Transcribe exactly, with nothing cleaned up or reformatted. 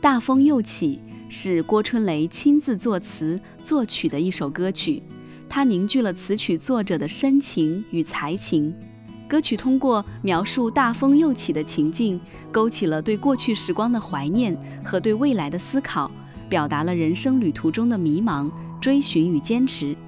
大风又起是郭春雷亲自作词作曲的一首歌曲，它凝聚了词曲作者的深情与才情。歌曲通过描述大风又起的情境，勾起了对过去时光的怀念和对未来的思考，表达了人生旅途中的迷茫、追寻与坚持。